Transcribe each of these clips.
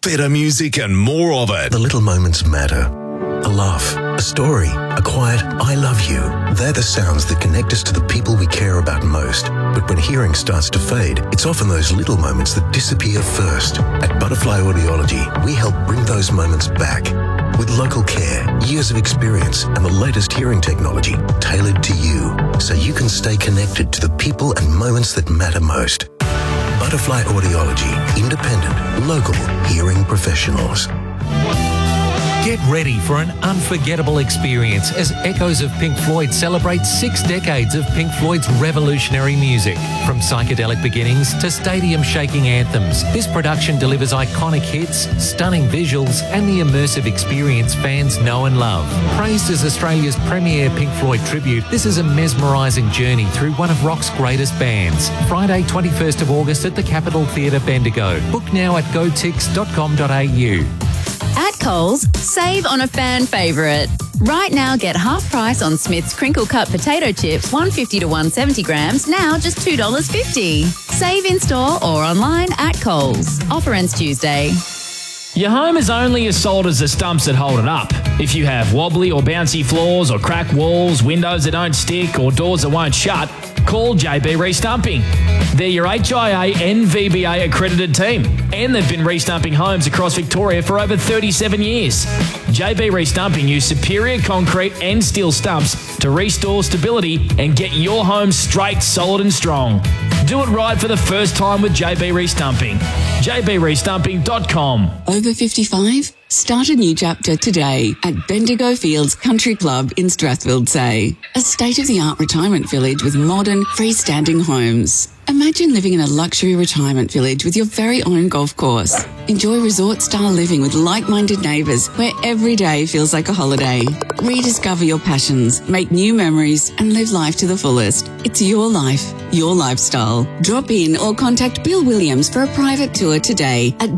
better music and more of it. The little moments matter. A laugh, a story, a quiet "I love you." They're the sounds that connect us to the people we care about most. But when hearing starts to fade, it's often those little moments that disappear first. At Butterfly Audiology, we help bring those moments back. With local care, years of experience, and the latest hearing technology tailored to you, so you can stay connected to the people and moments that matter most. Butterfly Audiology, independent, local hearing professionals. Get ready for an unforgettable experience as Echoes of Pink Floyd celebrates 6 decades of Pink Floyd's revolutionary music. From psychedelic beginnings to stadium-shaking anthems, this production delivers iconic hits, stunning visuals, and the immersive experience fans know and love. Praised as Australia's premier Pink Floyd tribute, this is a mesmerising journey through one of rock's greatest bands. Friday, 21st of August at the Capitol Theatre, Bendigo. Book now at gotix.com.au. At Coles, save on a fan favourite. Right now, get half price on Smith's crinkle cut potato chips, 150 to 170 grams, now just $2.50. Save in store or online at Coles. Offer ends Tuesday. Your home is only as solid as the stumps that hold it up. If you have wobbly or bouncy floors or cracked walls, windows that don't stick or doors that won't shut, call JB Restumping. They're your HIA and VBA accredited team, and they've been restumping homes across Victoria for over 37 years. JB Restumping use superior concrete and steel stumps to restore stability and get your home straight, solid and strong. Do it right for the first time with JB Restumping. jbrestumping.com. Over 55? Start a new chapter today at Bendigo Fields Country Club in Strathfield Say, a state-of-the-art retirement village with modern, freestanding homes. Imagine living in a luxury retirement village with your very own golf course. Enjoy resort-style living with like-minded neighbours where every day feels like a holiday. Rediscover your passions, make new memories and live life to the fullest. It's your life, your lifestyle. Drop in or contact Bill Williams for a private tour today at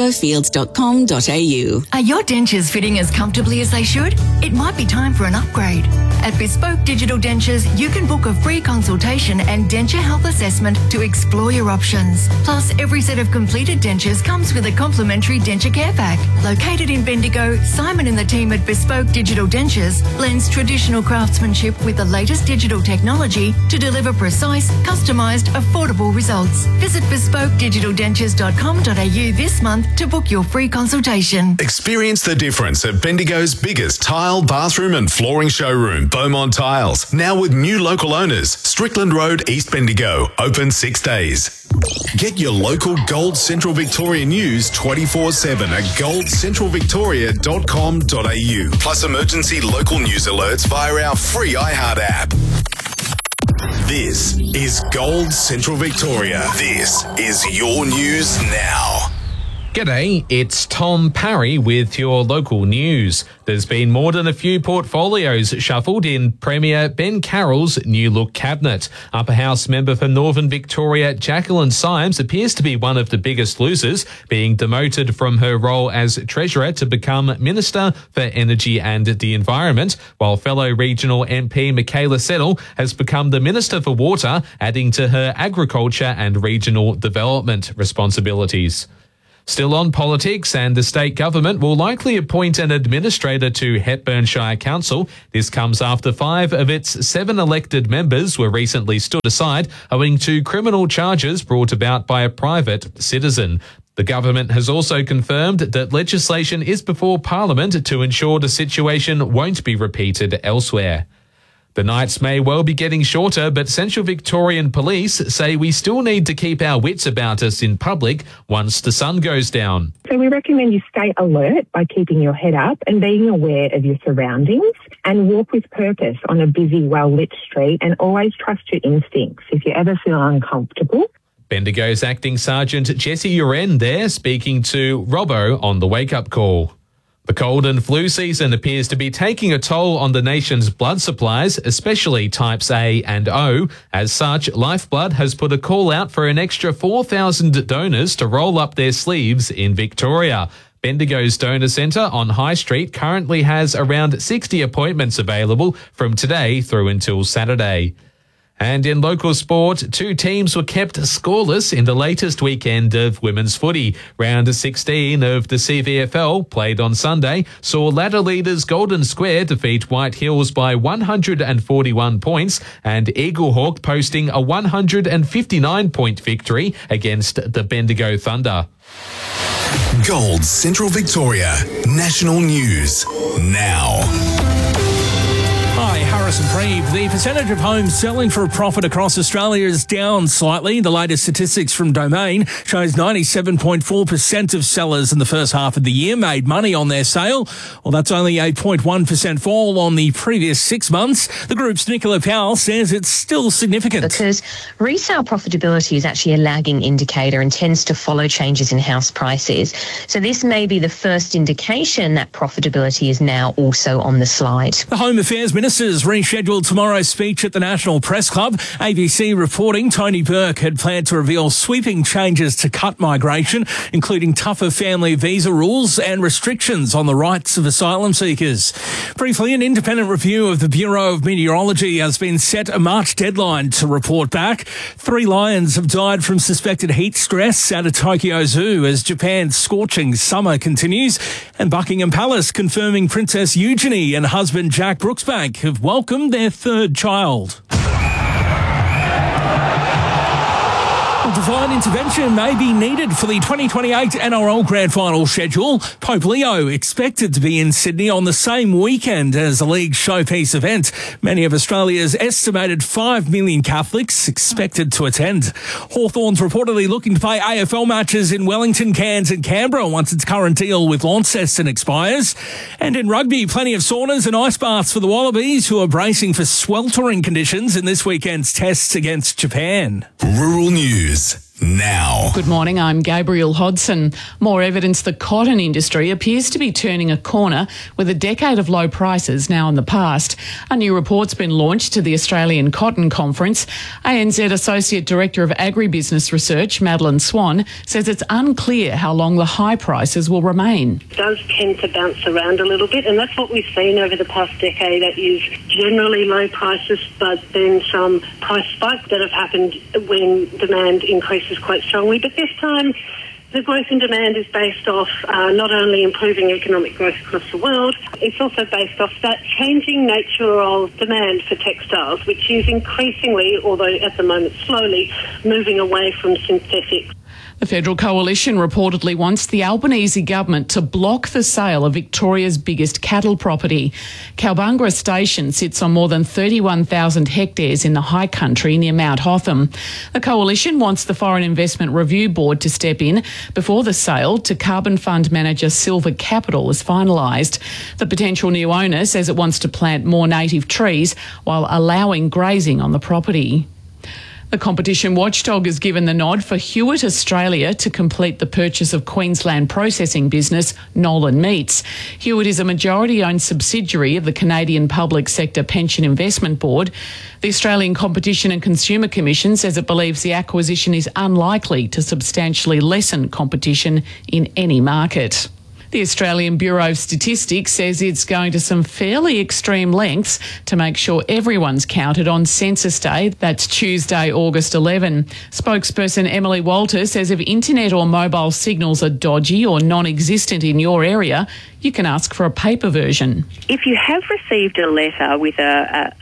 bendigofields.com.au. Are your dentures fitting as comfortably as they should? It might be time for an upgrade. At Bespoke Digital Dentures, you can book a free consultation and denture health assessment to explore your options. Plus, every set of completed dentures comes with a complimentary denture care pack. Located in Bendigo, Simon and the team at Bespoke Digital Dentures blends traditional craftsmanship with the latest digital technology to deliver precise, customised, affordable results. Visit bespokedigitaldentures.com.au this month to book your free consultation. Experience the difference at Bendigo's biggest tile, bathroom and flooring showroom, Beaumont Tiles. Now with new local owners, Strickland Road, East Bendigo. Open 6 days. Get your local Gold Central Victoria news 24/7 at goldcentralvictoria.com.au. Plus emergency local news alerts via our free iHeart app. This is Gold Central Victoria. This is your news now. G'day, it's Tom Parry with your local news. There's been more than a few portfolios shuffled in Premier Ben Carroll's New Look cabinet. Upper House member for Northern Victoria Jacqueline Symes appears to be one of the biggest losers, being demoted from her role as Treasurer to become Minister for Energy and the Environment, while fellow regional MP Michaela Settle has become the Minister for Water, adding to her agriculture and regional development responsibilities. Still on politics, and the state government will likely appoint an administrator to Hepburn Shire Council. This comes after 5 of its 7 elected members were recently stood aside owing to criminal charges brought about by a private citizen. The government has also confirmed that legislation is before Parliament to ensure the situation won't be repeated elsewhere. The nights may well be getting shorter, but Central Victorian Police say we still need to keep our wits about us in public once the sun goes down. So we recommend you stay alert by keeping your head up and being aware of your surroundings, and walk with purpose on a busy, well-lit street, and always trust your instincts if you ever feel uncomfortable. Bendigo's Acting Sergeant Jessie Uren there speaking to Robbo on the wake-up call. The cold and flu season appears to be taking a toll on the nation's blood supplies, especially types A and O. As such, Lifeblood has put a call out for an extra 4,000 donors to roll up their sleeves in Victoria. Bendigo's Donor Centre on High Street currently has around 60 appointments available from today through until Saturday. And in local sport, 2 teams were kept scoreless in the latest weekend of women's footy. Round 16 of the CVFL, played on Sunday, saw ladder leaders Golden Square defeat White Hills by 141 points and Eaglehawk posting a 159-point victory against the Bendigo Thunder. Gold Central Victoria. National News now. Hi, Harrison Preeve. The percentage of homes selling for a profit across Australia is down slightly. The latest statistics from Domain shows 97.4% of sellers in the first half of the year made money on their sale. Well, that's only a 0.1% fall on the previous 6 months. The group's Nicola Powell says it's still significant. Because resale profitability is actually a lagging indicator and tends to follow changes in house prices. So this may be the first indication that profitability is now also on the slide. The Home Affairs Minister rescheduled tomorrow's speech at the National Press Club. ABC reporting Tony Burke had planned to reveal sweeping changes to cut migration, including tougher family visa rules and restrictions on the rights of asylum seekers. Briefly, an independent review of the Bureau of Meteorology has been set a March deadline to report back. 3 lions have died from suspected heat stress at a Tokyo Zoo as Japan's scorching summer continues. And Buckingham Palace confirming Princess Eugenie and husband Jack Brooksbank have welcomed their 3rd child. Divine intervention may be needed for the 2028 NRL Grand Final schedule. Pope Leo expected to be in Sydney on the same weekend as the league's showpiece event. Many of Australia's estimated 5 million Catholics expected to attend. Hawthorn's reportedly looking to play AFL matches in Wellington, Cairns and Canberra once its current deal with Launceston expires. And in rugby, plenty of saunas and ice baths for the Wallabies, who are bracing for sweltering conditions in this weekend's tests against Japan. Rural News now. Good morning, I'm Gabriel Hodson. More evidence the cotton industry appears to be turning a corner with a decade of low prices now in the past. A new report's been launched to the Australian Cotton Conference. ANZ Associate Director of Agribusiness Research, Madeline Swan, says it's unclear how long the high prices will remain. It does tend to bounce around a little bit, and that's what we've seen over the past decade. That is generally low prices, but then some price spikes that have happened when demand increases quite strongly. But this time, the growth in demand is based off not only improving economic growth across the world, it's also based off that changing nature of demand for textiles, which is increasingly, although at the moment slowly, moving away from synthetic. The Federal Coalition reportedly wants the Albanese government to block the sale of Victoria's biggest cattle property. Kalbungra Station sits on more than 31,000 hectares in the high country near Mount Hotham. The Coalition wants the Foreign Investment Review Board to step in before the sale to carbon fund manager Silver Capital is finalised. The potential new owner says it wants to plant more native trees while allowing grazing on the property. The competition watchdog has given the nod for Hewitt Australia to complete the purchase of Queensland processing business Nolan Meats. Hewitt is a majority-owned subsidiary of the Canadian Public Sector Pension Investment Board. The Australian Competition and Consumer Commission says it believes the acquisition is unlikely to substantially lessen competition in any market. The Australian Bureau of Statistics says it's going to some fairly extreme lengths to make sure everyone's counted on Census Day. That's Tuesday, August 11. Spokesperson Emily Walter says if internet or mobile signals are dodgy or non-existent in your area, you can ask for a paper version. If you have received a letter with a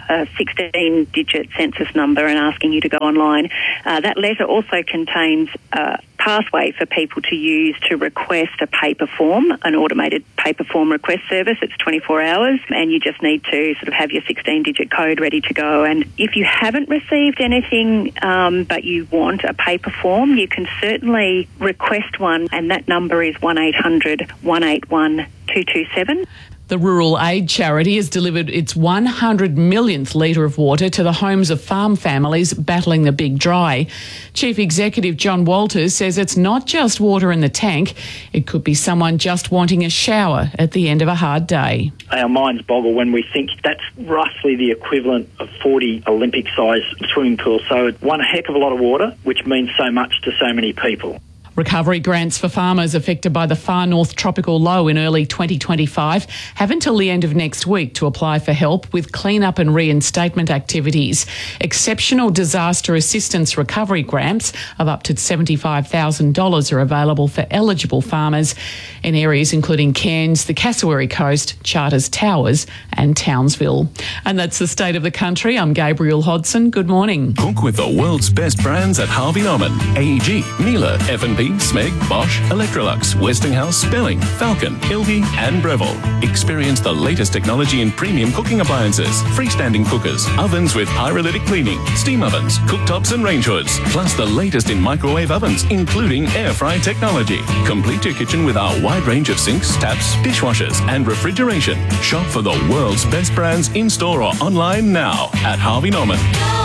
16-digit census number and asking you to go online, that letter also contains a pathway for people to use to request a paper form, an automated paper form request service. It's 24 hours, and you just need to sort of have your 16-digit code ready to go. And if you haven't received anything but you want a paper form, you can certainly request one, and that number is 1800 181 227. The Rural Aid Charity has delivered its 100 millionth litre of water to the homes of farm families battling the big dry. Chief Executive John Walters says it's not just water in the tank. It could be someone just wanting a shower at the end of a hard day. Our minds boggle when we think that's roughly the equivalent of 40 Olympic-sized swimming pools. So it's one heck of a lot of water, which means so much to so many people. Recovery grants for farmers affected by the far north tropical low in early 2025 have until the end of next week to apply for help with clean-up and reinstatement activities. Exceptional disaster assistance recovery grants of up to $75,000 are available for eligible farmers in areas including Cairns, the Cassowary Coast, Charters Towers and Townsville. And that's the state of the country. I'm Gabriel Hodson. Good morning. Cook with the world's best brands at Harvey Norman. AEG, Miele, F&B, Smeg, Bosch, Electrolux, Westinghouse, Belling, Falcon, Hilti and Breville. Experience the latest technology in premium cooking appliances, freestanding cookers, ovens with pyrolytic cleaning, steam ovens, cooktops and range hoods, plus the latest in microwave ovens, including air fry technology. Complete your kitchen with our wide range of sinks, taps, dishwashers and refrigeration. Shop for the world's best brands in-store or online now at Harvey Norman.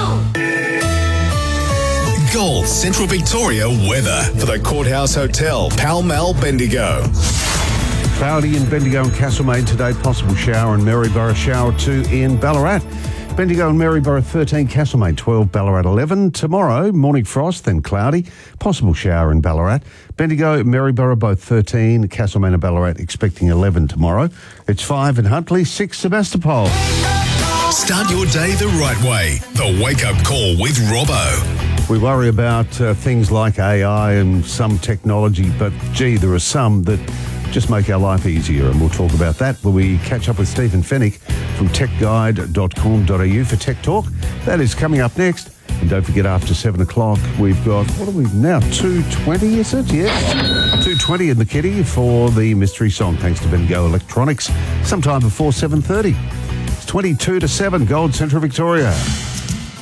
Gold Central Victoria weather for the Courthouse Hotel, Pall Mall, Bendigo. Cloudy in Bendigo and Castlemaine today. Possible shower in Maryborough, shower 2 in Ballarat. Bendigo and Maryborough 13, Castlemaine 12, Ballarat 11. Tomorrow, morning frost, then cloudy. Possible shower in Ballarat. Bendigo, Maryborough both 13, Castlemaine and Ballarat expecting 11 tomorrow. It's 5 in Huntley, 6 Sebastopol. Start your day the right way. The Wake Up Call with Robbo. We worry about things like AI and some technology, but gee, there are some that just make our life easier, and we'll talk about that when we catch up with Stephen Fennick from techguide.com.au for Tech Talk. That is coming up next. And don't forget, after 7 o'clock, we've got, what are we now, 2:20 is it? Yes, 2:20 in the kitty for the mystery song, thanks to Bendigo Electronics, sometime before 7:30. It's 22 to 7, Gold Central Victoria.